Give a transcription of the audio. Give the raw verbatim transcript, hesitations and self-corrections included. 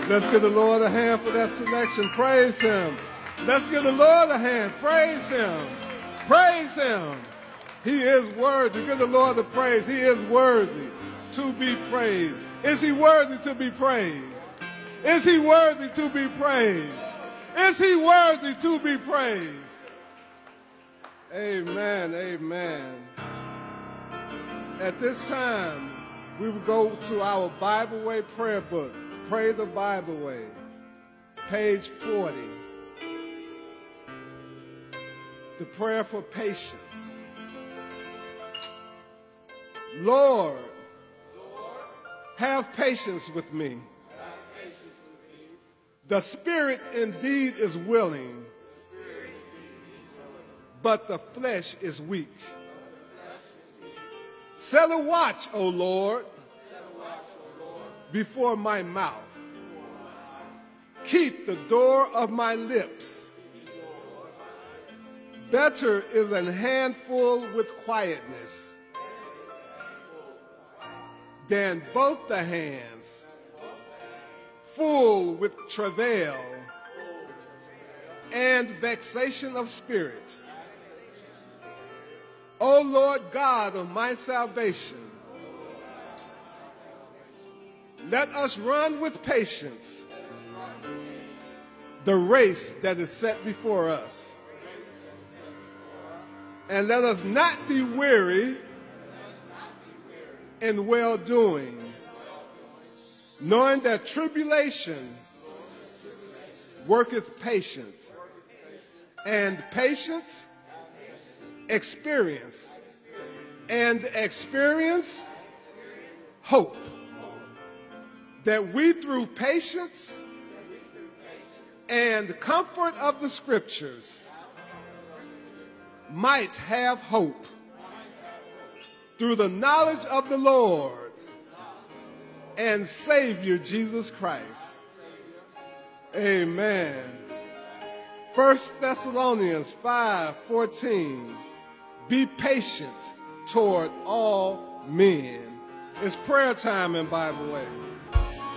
Let's give the Lord a hand for that selection. Praise him. Let's give the Lord a hand. Praise him. Praise him. He is worthy. Give the Lord the praise. He is worthy to be praised. Is he worthy to be praised? Is he worthy to be praised? Is he worthy to be praised? Amen. Amen. At this time, we will go to our Bible Way prayer book. Pray the Bible Way. Page forty. The prayer for patience. Lord, have patience with me. The spirit indeed is willing, but the flesh is weak. Set a watch, O Lord, before my mouth. Keep the door of my lips. Better is an handful with quietness than both the hands full with travail and vexation of spirit. O Lord God of my salvation, let us run with patience the race that is set before us. And let us not be weary in well-doing, knowing that tribulation worketh patience, and patience experience, and experience hope, that we through patience and comfort of the scriptures might have hope through the knowledge of the Lord and Savior Jesus Christ. Amen. First Thessalonians five fourteen. Be patient toward all men. It's prayer time in Bible Way.